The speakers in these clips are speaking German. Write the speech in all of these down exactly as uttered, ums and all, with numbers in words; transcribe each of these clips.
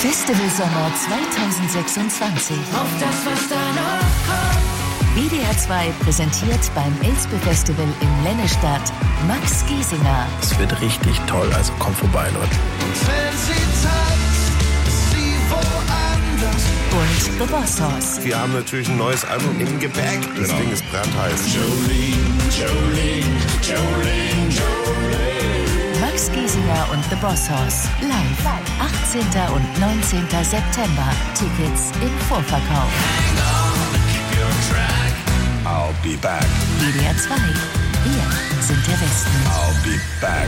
Festivalsommer zwanzig sechsundzwanzig. Auf das, was da noch kommt. W D R zwei präsentiert beim Elspe Festival in Lennestadt Max Giesinger. Es wird richtig toll, also kommt vorbei, Leute. Und wenn sie tanzt, ist sie woanders. Und The Boss Hoss. Wir haben natürlich ein neues Album im Gepäck. Das genau. Ding ist brandheiß. Jolene, Jolene, Jolene, Jolene. Max Giesinger und The Boss Hoss. Live. achtzehnten und neunzehnten September. Tickets im Vorverkauf. Hang on, keep your track. I'll be back. W D R zwei. Wir sind der Westen. I'll be back.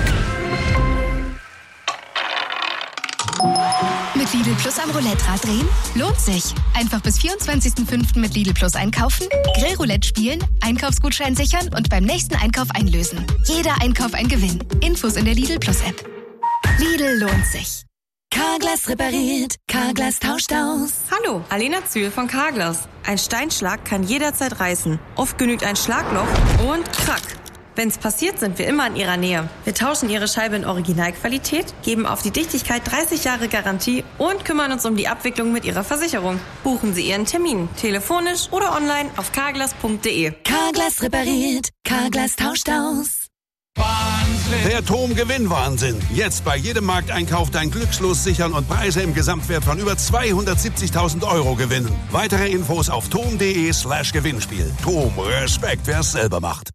Mit Lidl Plus am Roulette-Rad drehen? Lohnt sich. Einfach bis vierundzwanzigsten fünften mit Lidl Plus einkaufen, Grillroulette spielen, Einkaufsgutschein sichern und beim nächsten Einkauf einlösen. Jeder Einkauf ein Gewinn. Infos in der Lidl Plus App. Lidl lohnt sich. Carglass repariert, Carglass tauscht aus. Hallo, Alena Zühl von Carglass. Ein Steinschlag kann jederzeit reißen. Oft genügt ein Schlagloch und krack. Wenn's passiert, sind wir immer in Ihrer Nähe. Wir tauschen Ihre Scheibe in Originalqualität, geben auf die Dichtigkeit dreißig Jahre Garantie und kümmern uns um die Abwicklung mit Ihrer Versicherung. Buchen Sie Ihren Termin, telefonisch oder online auf carglass punkt de. Carglass repariert, Carglass tauscht aus. Wahnsinn. Der Tom-Gewinn-Wahnsinn. Jetzt bei jedem Markteinkauf dein Glückslos sichern und Preise im Gesamtwert von über zweihundertsiebzigtausend Euro gewinnen. Weitere Infos auf tom punkt de slash Gewinnspiel. Tom, Respekt, wer es selber macht.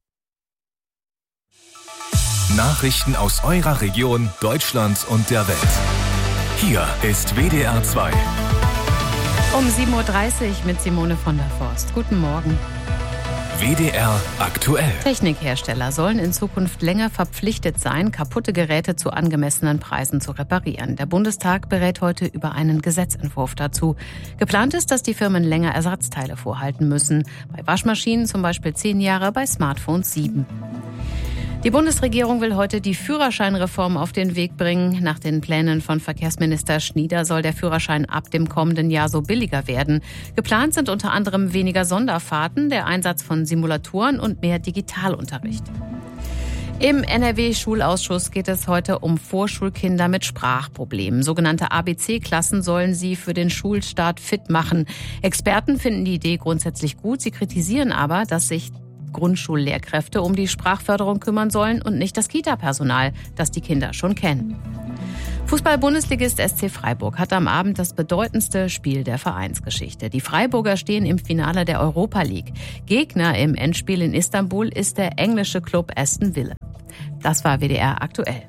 Nachrichten aus eurer Region, Deutschland und der Welt. Hier ist W D R zwei. Um sieben Uhr dreißig mit Simone von der Forst. Guten Morgen. W D R aktuell. Technikhersteller sollen in Zukunft länger verpflichtet sein, kaputte Geräte zu angemessenen Preisen zu reparieren. Der Bundestag berät heute über einen Gesetzentwurf dazu. Geplant ist, dass die Firmen länger Ersatzteile vorhalten müssen. Bei Waschmaschinen zum Beispiel zehn Jahre, bei Smartphones sieben. Die Bundesregierung will heute die Führerscheinreform auf den Weg bringen. Nach den Plänen von Verkehrsminister Schnieder soll der Führerschein ab dem kommenden Jahr so billiger werden. Geplant sind unter anderem weniger Sonderfahrten, der Einsatz von Simulatoren und mehr Digitalunterricht. Im N R W-Schulausschuss geht es heute um Vorschulkinder mit Sprachproblemen. Sogenannte A B C-Klassen sollen sie für den Schulstart fit machen. Experten finden die Idee grundsätzlich gut. Sie kritisieren aber, dass sich Grundschullehrkräfte um die Sprachförderung kümmern sollen und nicht das Kita-Personal, das die Kinder schon kennen. Fußball-Bundesligist S C Freiburg hat am Abend das bedeutendste Spiel der Vereinsgeschichte. Die Freiburger stehen im Finale der Europa League. Gegner im Endspiel in Istanbul ist der englische Club Aston Villa. Das war W D R aktuell.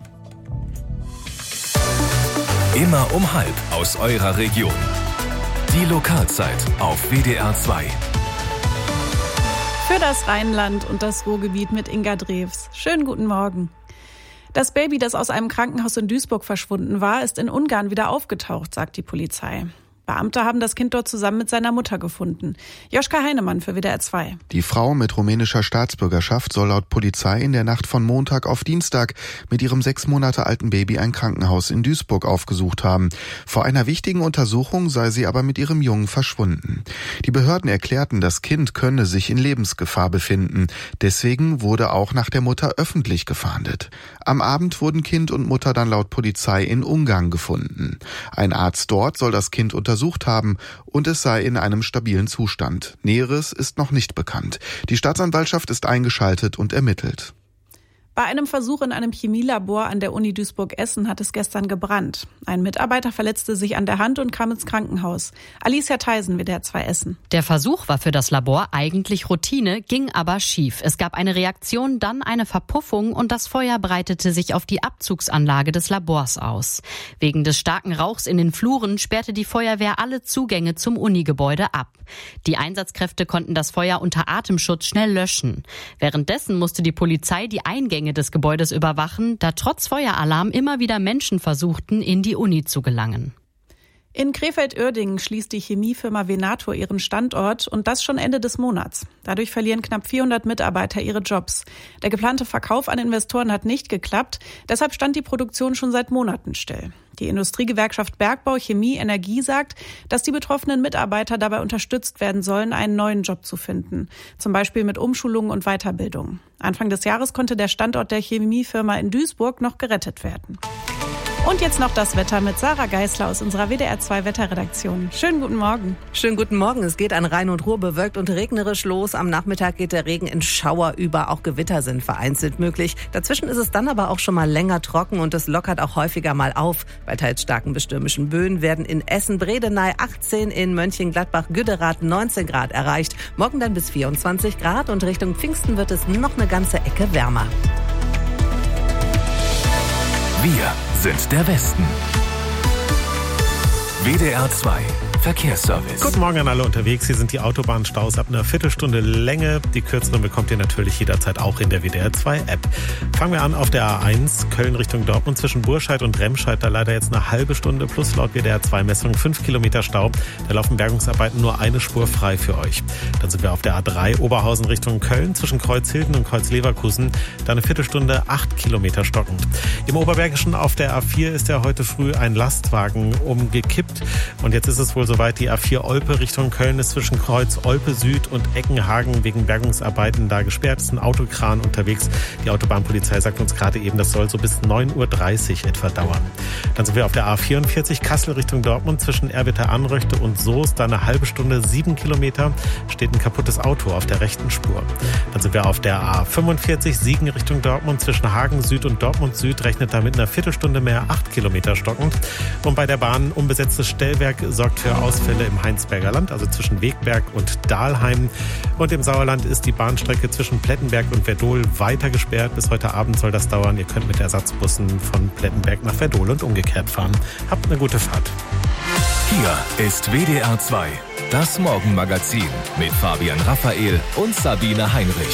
Immer um halb aus eurer Region. Die Lokalzeit auf W D R zwei. Für das Rheinland und das Ruhrgebiet mit Inga Drews. Schönen guten Morgen. Das Baby, das aus einem Krankenhaus in Duisburg verschwunden war, ist in Ungarn wieder aufgetaucht, sagt die Polizei. Beamte haben das Kind dort zusammen mit seiner Mutter gefunden. Joschka Heinemann für W D R zwei. Die Frau mit rumänischer Staatsbürgerschaft soll laut Polizei in der Nacht von Montag auf Dienstag mit ihrem sechs Monate alten Baby ein Krankenhaus in Duisburg aufgesucht haben. Vor einer wichtigen Untersuchung sei sie aber mit ihrem Jungen verschwunden. Die Behörden erklärten, das Kind könne sich in Lebensgefahr befinden. Deswegen wurde auch nach der Mutter öffentlich gefahndet. Am Abend wurden Kind und Mutter dann laut Polizei in Ungarn gefunden. Ein Arzt dort soll das Kind untersucht haben und es sei in einem stabilen Zustand. Näheres ist noch nicht bekannt. Die Staatsanwaltschaft ist eingeschaltet und ermittelt. Bei einem Versuch in einem Chemielabor an der Uni Duisburg-Essen hat es gestern gebrannt. Ein Mitarbeiter verletzte sich an der Hand und kam ins Krankenhaus. Alicia Theisen, W D R zwei Essen. Der Versuch war für das Labor eigentlich Routine, ging aber schief. Es gab eine Reaktion, dann eine Verpuffung und das Feuer breitete sich auf die Abzugsanlage des Labors aus. Wegen des starken Rauchs in den Fluren sperrte die Feuerwehr alle Zugänge zum Unigebäude ab. Die Einsatzkräfte konnten das Feuer unter Atemschutz schnell löschen. Währenddessen musste die Polizei die Eingänge des Gebäudes überwachen, da trotz Feueralarm immer wieder Menschen versuchten, in die Uni zu gelangen. In Krefeld-Uerdingen schließt die Chemiefirma Venator ihren Standort und das schon Ende des Monats. Dadurch verlieren knapp vierhundert Mitarbeiter ihre Jobs. Der geplante Verkauf an Investoren hat nicht geklappt, deshalb stand die Produktion schon seit Monaten still. Die Industriegewerkschaft Bergbau, Chemie, Energie sagt, dass die betroffenen Mitarbeiter dabei unterstützt werden sollen, einen neuen Job zu finden. Zum Beispiel mit Umschulungen und Weiterbildung. Anfang des Jahres konnte der Standort der Chemiefirma in Duisburg noch gerettet werden. Und jetzt noch das Wetter mit Sarah Geisler aus unserer W D R zwei Wetterredaktion. Schönen guten Morgen. Schönen guten Morgen. Es geht an Rhein und Ruhr bewölkt und regnerisch los. Am Nachmittag geht der Regen in Schauer über. Auch Gewitter sind vereinzelt möglich. Dazwischen ist es dann aber auch schon mal länger trocken und es lockert auch häufiger mal auf. Bei teils starken bis stürmischen Böen werden in Essen-Bredeney achtzehn, in Mönchengladbach-Güderath neunzehn Grad erreicht. Morgen dann bis vierundzwanzig Grad und Richtung Pfingsten wird es noch eine ganze Ecke wärmer. Wir sind der Westen. W D R zwei Verkehrsservice. Guten Morgen an alle unterwegs. Hier sind die Autobahnstaus ab einer Viertelstunde Länge. Die kürzeren bekommt ihr natürlich jederzeit auch in der W D R zwei App. Fangen wir an auf der A eins, Köln Richtung Dortmund zwischen Burscheid und Remscheid. Da leider jetzt eine halbe Stunde plus laut W D R zwei Messung fünf Kilometer Stau. Da laufen Bergungsarbeiten nur eine Spur frei für euch. Dann sind wir auf der A drei, Oberhausen Richtung Köln zwischen Kreuzhilden und Kreuzleverkusen. Da eine Viertelstunde acht Kilometer stockend. Im Oberbergischen auf der A vier ist ja heute früh ein Lastwagen umgekippt. Und jetzt ist es wohl soweit, die A vier Olpe Richtung Köln ist zwischen Kreuz Olpe Süd und Eckenhagen wegen Bergungsarbeiten da gesperrt. Es ist ein Autokran unterwegs. Die Autobahnpolizei sagt uns gerade eben, das soll so bis neun Uhr dreißig etwa dauern. Dann sind wir auf der A vierundvierzig, Kassel Richtung Dortmund zwischen Erwitter-Anröchte und Soest. Da eine halbe Stunde, sieben Kilometer, steht ein kaputtes Auto auf der rechten Spur. Dann sind wir auf der A fünfundvierzig, Siegen Richtung Dortmund zwischen Hagen Süd und Dortmund Süd. Rechnet da mit einer Viertelstunde mehr, acht Kilometer stockend. Und bei der Bahn unbesetztes Stellwerk sorgt für Ausfälle im Heinsberger Land, also zwischen Wegberg und Dahlheim. Und im Sauerland ist die Bahnstrecke zwischen Plettenberg und Werdohl weiter gesperrt. Bis heute Abend soll das dauern. Ihr könnt mit Ersatzbussen von Plettenberg nach Werdohl und umgekehrt fahren. Habt eine gute Fahrt. Hier ist W D R zwei, das Morgenmagazin mit Fabian Raphael und Sabine Heinrich.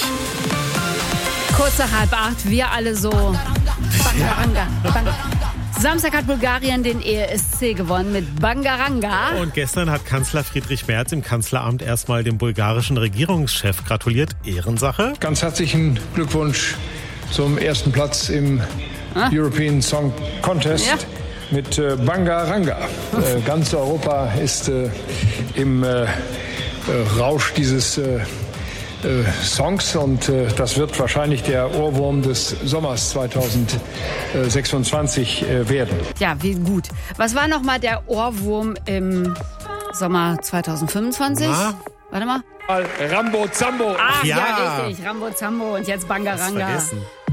Kurz nach halb acht, wir alle so. Bangaranga. Bang. Samstag hat Bulgarien den E S C gewonnen mit Bangaranga. Und gestern hat Kanzler Friedrich Merz im Kanzleramt erstmal dem bulgarischen Regierungschef gratuliert. Ehrensache. Ganz herzlichen Glückwunsch zum ersten Platz im ah. European Song Contest. Ja. Mit äh, Bangaranga. Äh, ganz Europa ist äh, im äh, Rausch dieses äh, äh, Songs und äh, das wird wahrscheinlich der Ohrwurm des Sommers zweitausendsechsundzwanzig äh, werden. Ja, wie gut. Was war nochmal der Ohrwurm im Sommer zweitausendfünfundzwanzig? Na? Warte mal. Rambo Zambo. Ach ja. ja, richtig. Rambo Zambo und jetzt Bangaranga.